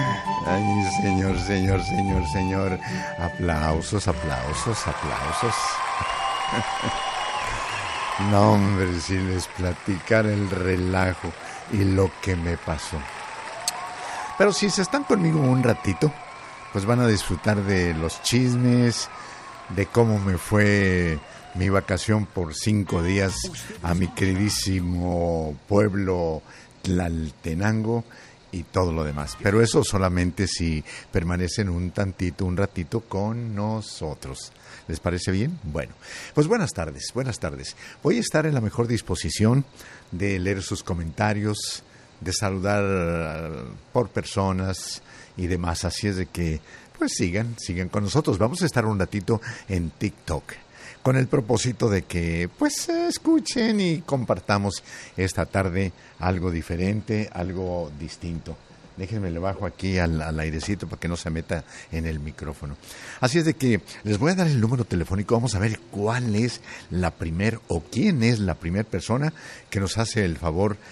Ay, señor. Aplausos. No, hombre, si les platicara el relajo y lo que me pasó. Pero si se están conmigo un ratito, pues van a disfrutar de los chismes, de cómo me fue mi vacación por 5 días a mi queridísimo pueblo Tlaltenango y todo lo demás. Pero eso solamente si permanecen un ratito con nosotros. ¿Les parece bien? Bueno, pues buenas tardes. Voy a estar en la mejor disposición de leer sus comentarios, de saludar por personas y demás. Así es de que, pues sigan con nosotros. Vamos a estar un ratito en TikTok, con el propósito de que, pues, escuchen y compartamos esta tarde algo diferente, algo distinto. Déjenme le bajo aquí al airecito para que no se meta en el micrófono. Así es de que les voy a dar el número telefónico. Vamos a ver quién es la primer persona que nos hace el favor